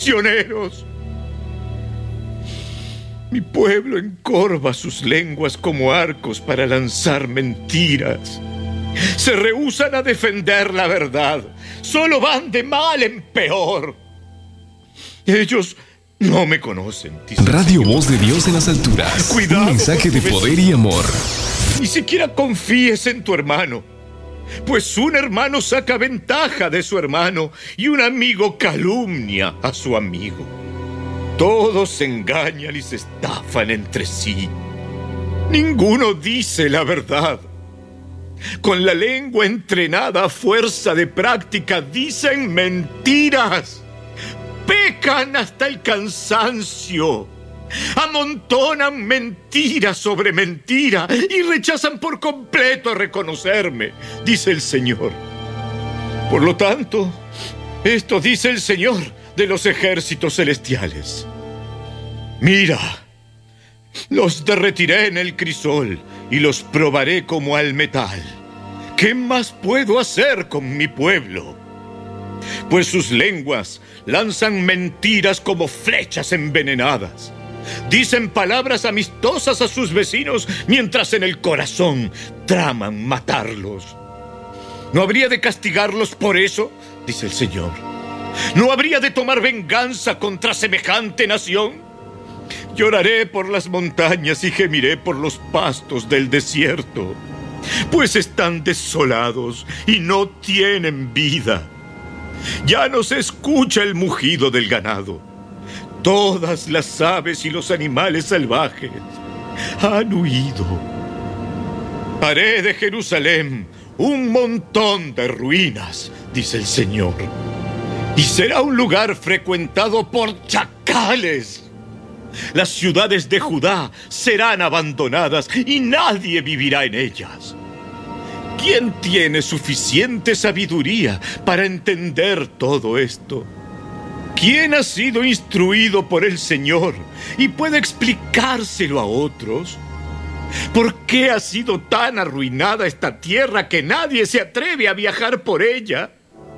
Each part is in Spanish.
traicioneros. Mi pueblo encorva sus lenguas como arcos para lanzar mentiras. Se rehúsan a defender la verdad. Solo van de mal en peor. Ellos no me conocen. Radio Voz de Dios en las alturas. Cuidado, un mensaje de poder y amor. Ni siquiera confíes en tu hermano, pues un hermano saca ventaja de su hermano y un amigo calumnia a su amigo. Todos se engañan y se estafan entre sí. Ninguno dice la verdad. Con la lengua entrenada a fuerza de práctica dicen mentiras. Pecan hasta el cansancio. Amontonan mentira sobre mentira y rechazan por completo reconocerme, dice el Señor. Por lo tanto, esto dice el Señor de los ejércitos celestiales. Mira, los derretiré en el crisol y los probaré como al metal. ¿Qué más puedo hacer con mi pueblo? Pues sus lenguas lanzan mentiras como flechas envenenadas. Dicen palabras amistosas a sus vecinos mientras en el corazón traman matarlos. ¿No habría de castigarlos por eso? Dice el Señor. ¿No habría de tomar venganza contra semejante nación? Lloraré por las montañas y gemiré por los pastos del desierto, pues están desolados y no tienen vida. Ya no se escucha el mugido del ganado. Todas las aves y los animales salvajes han huido. Haré de Jerusalén un montón de ruinas, dice el Señor, y será un lugar frecuentado por chacales. Las ciudades de Judá serán abandonadas y nadie vivirá en ellas. ¿Quién tiene suficiente sabiduría para entender todo esto? ¿Quién ha sido instruido por el Señor y puede explicárselo a otros? ¿Por qué ha sido tan arruinada esta tierra que nadie se atreve a viajar por ella?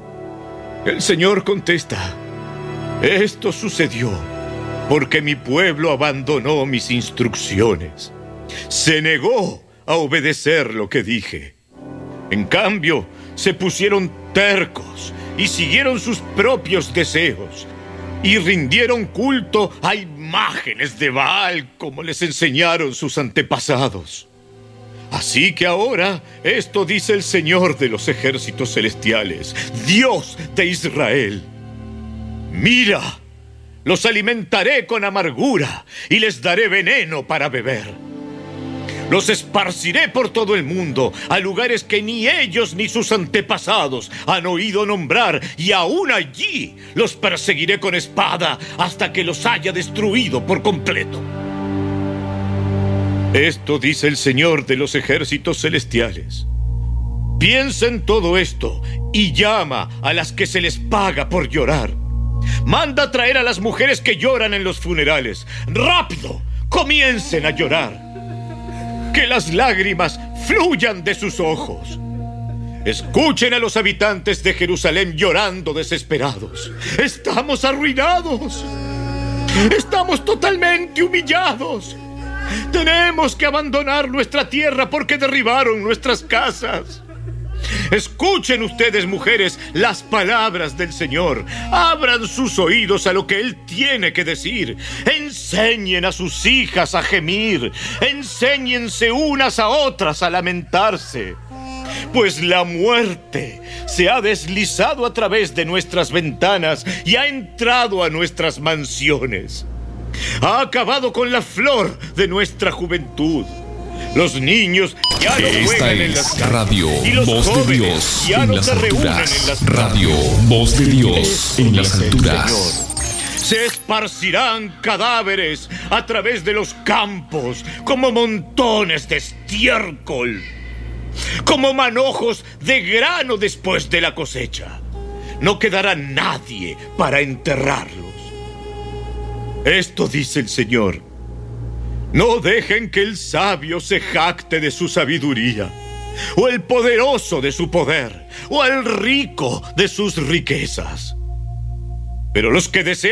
El Señor contesta: esto sucedió porque mi pueblo abandonó mis instrucciones. Se negó a obedecer lo que dije. En cambio, se pusieron tercos y siguieron sus propios deseos y rindieron culto a imágenes de Baal como les enseñaron sus antepasados. Así que ahora esto dice el Señor de los ejércitos celestiales, Dios de Israel: mira, los alimentaré con amargura y les daré veneno para beber. Los esparciré por todo el mundo, a lugares que ni ellos ni sus antepasados han oído nombrar, y aún allí los perseguiré con espada hasta que los haya destruido por completo. Esto dice el Señor de los ejércitos celestiales. Piensa en todo esto y llama a las que se les paga por llorar. Manda traer a las mujeres que lloran en los funerales. ¡Rápido! ¡Comiencen a llorar! Que las lágrimas fluyan de sus ojos. Escuchen a los habitantes de Jerusalén llorando desesperados. Estamos arruinados. Estamos totalmente humillados. Tenemos que abandonar nuestra tierra porque derribaron nuestras casas. Escuchen ustedes, mujeres, las palabras del Señor. Abran sus oídos a lo que Él tiene que decir. Enseñen a sus hijas a gemir. Enséñense unas a otras a lamentarse. Pues la muerte se ha deslizado a través de nuestras ventanas y ha entrado a nuestras mansiones. Ha acabado con la flor de nuestra juventud. Los niños ya no juegan en las calles. Radio Y los Voz de jóvenes Dios ya en no las se reúnen alturas. en las Radio calles. Voz de Dios en las Dice el alturas. Señor. Se esparcirán cadáveres a través de los campos como montones de estiércol, como manojos de grano después de la cosecha. No quedará nadie para enterrarlos. Esto dice el Señor. No dejen que el sabio se jacte de su sabiduría, o el poderoso de su poder, o el rico de sus riquezas. Pero los que desean jactarse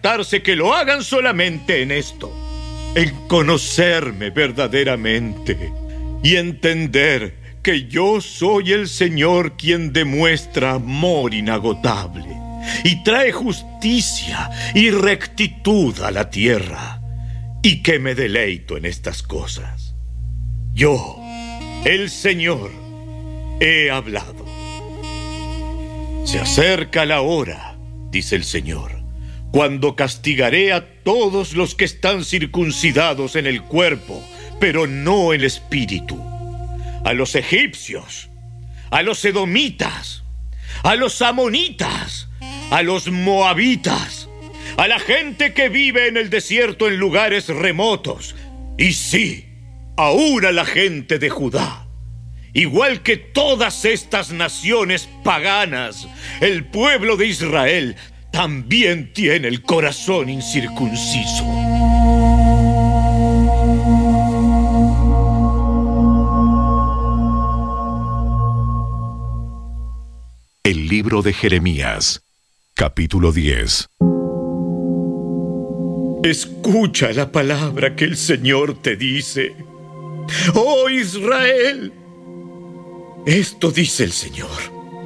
exhortarse que lo hagan solamente en esto, en conocerme verdaderamente y entender que yo soy el Señor quien demuestra amor inagotable y trae justicia y rectitud a la tierra, y que me deleito en estas cosas. Yo, el Señor, he hablado. Se acerca la hora, dice el Señor, cuando castigaré a todos los que están circuncidados en el cuerpo, pero no el espíritu, a los egipcios, a los edomitas, a los amonitas, a los moabitas, a la gente que vive en el desierto en lugares remotos, y sí, aún a la gente de Judá. Igual que todas estas naciones paganas, el pueblo de Israel también tiene el corazón incircunciso. El libro de Jeremías, capítulo 10. Escucha la palabra que el Señor te dice. ¡Oh Israel! Esto dice el Señor.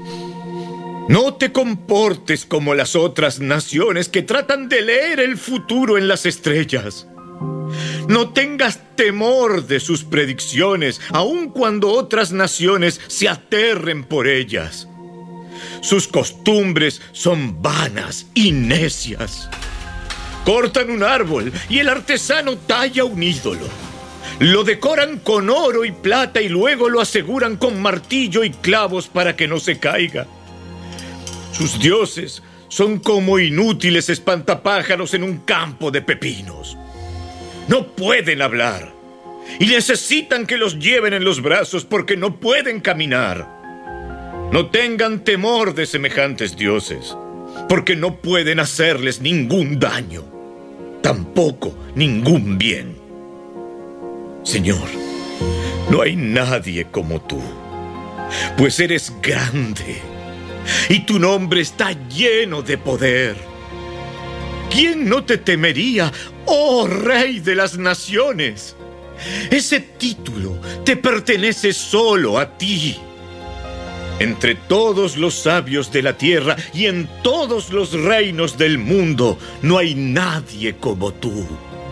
No te comportes como las otras naciones que tratan de leer el futuro en las estrellas. No tengas temor de sus predicciones, aun cuando otras naciones se aterren por ellas. Sus costumbres son vanas y necias. Cortan un árbol y el artesano talla un ídolo. Lo decoran con oro y plata y luego lo aseguran con martillo y clavos para que no se caiga. Sus dioses son como inútiles espantapájaros en un campo de pepinos. No pueden hablar y necesitan que los lleven en los brazos porque no pueden caminar. No tengan temor de semejantes dioses, porque no pueden hacerles ningún daño, tampoco ningún bien. Señor, no hay nadie como tú, pues eres grande y tu nombre está lleno de poder. ¿Quién no te temería, oh Rey de las naciones? Ese título te pertenece solo a ti. Entre todos los sabios de la tierra y en todos los reinos del mundo, no hay nadie como tú.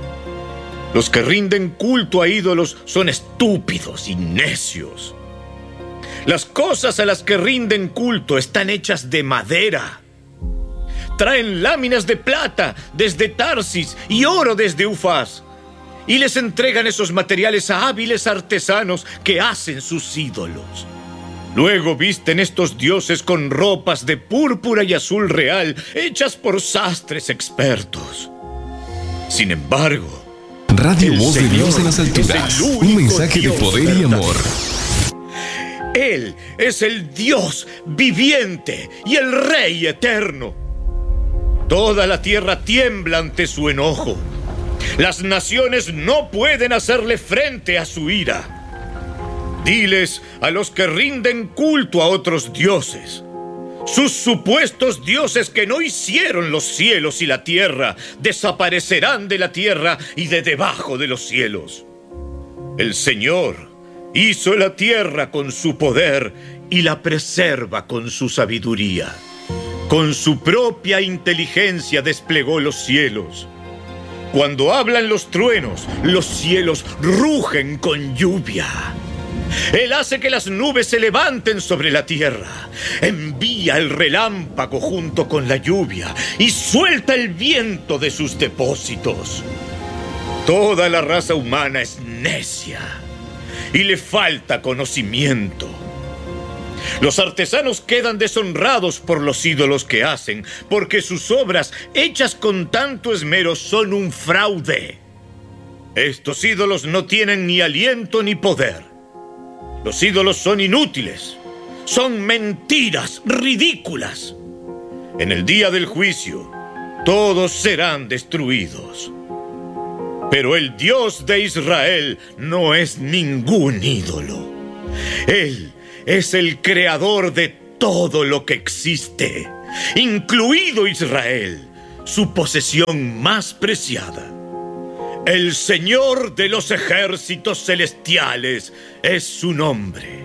Los que rinden culto a ídolos son estúpidos y necios. Las cosas a las que rinden culto están hechas de madera. Traen láminas de plata desde Tarsis y oro desde Ufaz, y les entregan esos materiales a hábiles artesanos que hacen sus ídolos. Luego visten estos dioses con ropas de púrpura y azul real, hechas por sastres expertos. Sin embargo, Radio Voz de Dios en las alturas. Un mensaje de poder y amor. Él es el Dios viviente y el Rey eterno. Toda la tierra tiembla ante su enojo. Las naciones no pueden hacerle frente a su ira. Diles a los que rinden culto a otros dioses, sus supuestos dioses que no hicieron los cielos y la tierra, desaparecerán de la tierra y de debajo de los cielos. El Señor hizo la tierra con su poder y la preserva con su sabiduría. Con su propia inteligencia desplegó los cielos. Cuando hablan los truenos, los cielos rugen con lluvia. Él hace que las nubes se levanten sobre la tierra, envía el relámpago junto con la lluvia y suelta el viento de sus depósitos. Toda la raza humana es necia y le falta conocimiento. Los artesanos quedan deshonrados por los ídolos que hacen, porque sus obras, hechas con tanto esmero, son un fraude. Estos ídolos no tienen ni aliento ni poder. Los ídolos son inútiles, son mentiras ridículas. En el día del juicio, todos serán destruidos. Pero el Dios de Israel no es ningún ídolo. Él es el creador de todo lo que existe, incluido Israel, su posesión más preciada. El Señor de los ejércitos celestiales es su nombre.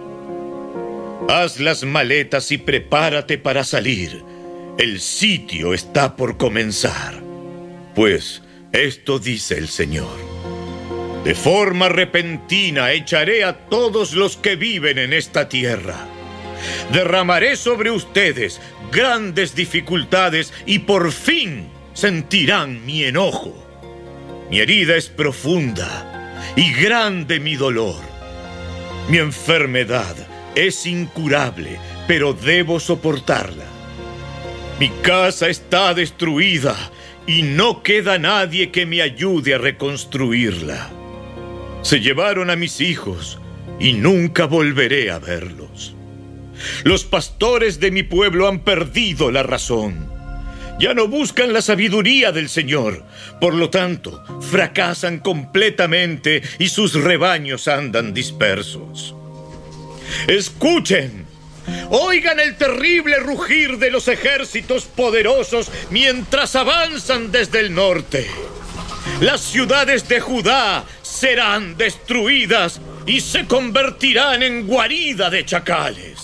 Haz las maletas y prepárate para salir. El sitio está por comenzar. Pues esto dice el Señor: de forma repentina echaré a todos los que viven en esta tierra. Derramaré sobre ustedes grandes dificultades y por fin sentirán mi enojo. Mi herida es profunda y grande mi dolor. Mi enfermedad es incurable, pero debo soportarla. Mi casa está destruida y no queda nadie que me ayude a reconstruirla. Se llevaron a mis hijos y nunca volveré a verlos. Los pastores de mi pueblo han perdido la razón. Ya no buscan la sabiduría del Señor. Por lo tanto, fracasan completamente y sus rebaños andan dispersos. Escuchen, oigan el terrible rugir de los ejércitos poderosos mientras avanzan desde el norte. Las ciudades de Judá serán destruidas y se convertirán en guarida de chacales.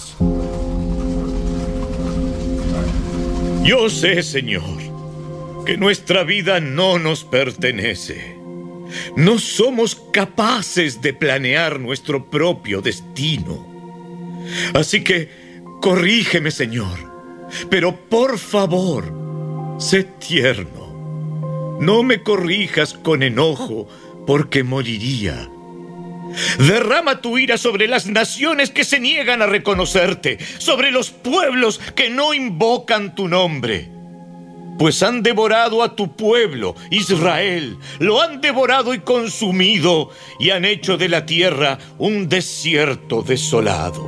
Yo sé, Señor, que nuestra vida no nos pertenece. No somos capaces de planear nuestro propio destino. Así que, corrígeme, Señor, pero por favor, sé tierno. No me corrijas con enojo, porque moriría. Derrama tu ira sobre las naciones que se niegan a reconocerte, sobre los pueblos que no invocan tu nombre. Pues han devorado a tu pueblo, Israel, lo han devorado y consumido, y han hecho de la tierra un desierto desolado.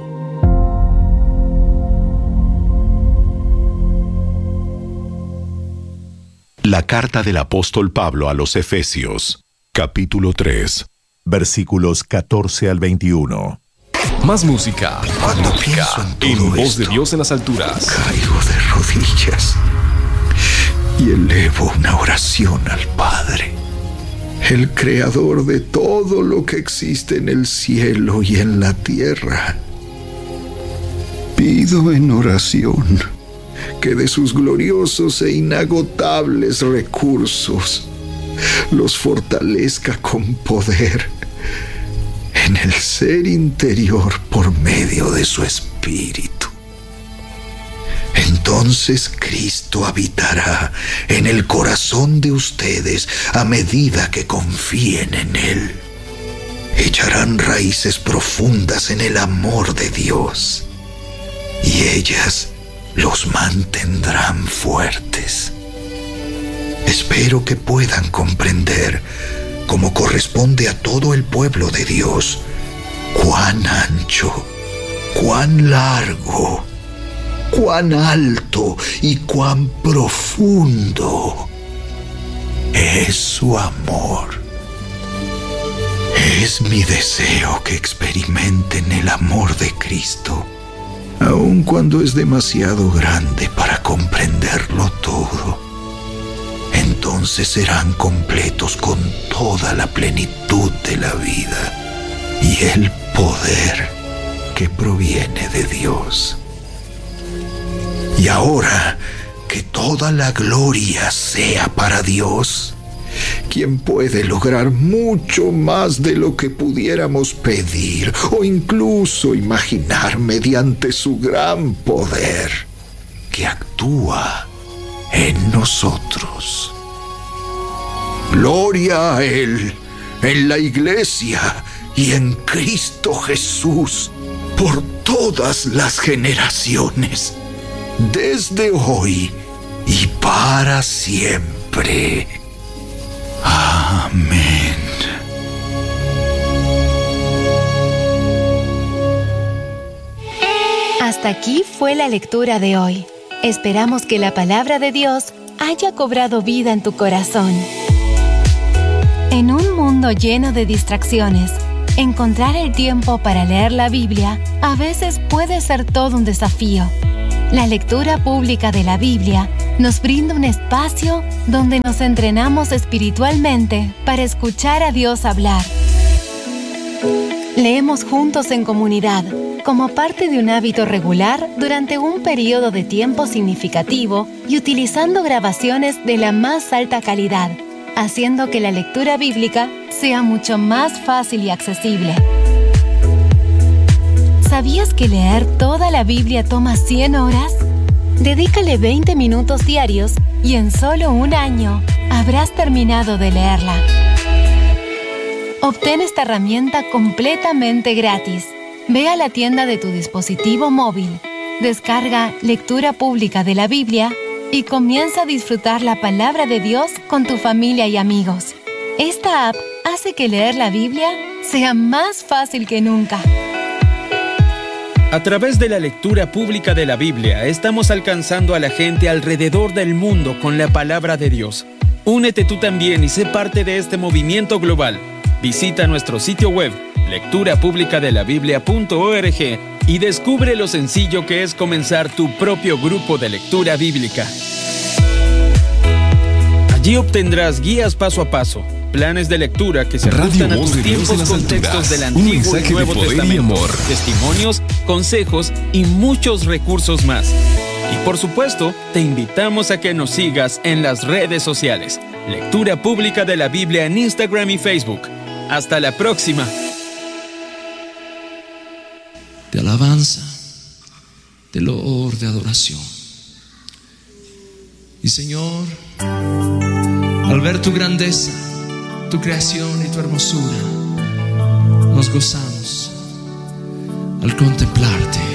La carta del apóstol Pablo a los Efesios, capítulo 3. Versículos 14 al 21. Más música. En Voz de Dios en las alturas. Caigo de rodillas y elevo una oración al Padre, el creador de todo lo que existe en el cielo y en la tierra. Pido en oración que de sus gloriosos e inagotables recursos los fortalezca con poder en el ser interior por medio de su Espíritu. Entonces Cristo habitará en el corazón de ustedes a medida que confíen en Él. Echarán raíces profundas en el amor de Dios y ellas los mantendrán fuertes. Espero que puedan comprender, como corresponde a todo el pueblo de Dios, cuán ancho, cuán largo, cuán alto y cuán profundo es su amor. Es mi deseo que experimenten el amor de Cristo, aun cuando es demasiado grande para comprenderlo todo. Entonces serán completos con toda la plenitud de la vida y el poder que proviene de Dios. Y ahora que toda la gloria sea para Dios, quien puede lograr mucho más de lo que pudiéramos pedir o incluso imaginar mediante su gran poder que actúa en nosotros. Gloria a Él en la Iglesia y en Cristo Jesús por todas las generaciones, desde hoy y para siempre. Amén. Hasta aquí fue la lectura de hoy. Esperamos que la palabra de Dios haya cobrado vida en tu corazón. En un mundo lleno de distracciones, encontrar el tiempo para leer la Biblia a veces puede ser todo un desafío. La lectura pública de la Biblia nos brinda un espacio donde nos entrenamos espiritualmente para escuchar a Dios hablar. Leemos juntos en comunidad, como parte de un hábito regular durante un periodo de tiempo significativo y utilizando grabaciones de la más alta calidad, haciendo que la lectura bíblica sea mucho más fácil y accesible. ¿Sabías que leer toda la Biblia toma 100 horas? Dedícale 20 minutos diarios y en solo un año habrás terminado de leerla. Obtén esta herramienta completamente gratis. Ve a la tienda de tu dispositivo móvil, descarga Lectura Pública de la Biblia y comienza a disfrutar la palabra de Dios con tu familia y amigos. Esta app hace que leer la Biblia sea más fácil que nunca. A través de la lectura pública de la Biblia, estamos alcanzando a la gente alrededor del mundo con la palabra de Dios. Únete tú también y sé parte de este movimiento global. Visita nuestro sitio web, lecturapublicadelabiblia.org, y descubre lo sencillo que es comenzar tu propio grupo de lectura bíblica. Allí obtendrás guías paso a paso, planes de lectura que se ajustan a tus tiempos, contextos del Antiguo y Nuevo Testamento, testimonios, consejos y muchos recursos más. Y por supuesto, te invitamos a que nos sigas en las redes sociales. Lectura Pública de la Biblia en Instagram y Facebook. Hasta la próxima. De alabanza, de loor, de adoración. Y Señor, al ver tu grandeza, tu creación y tu hermosura, nos gozamos al contemplarte.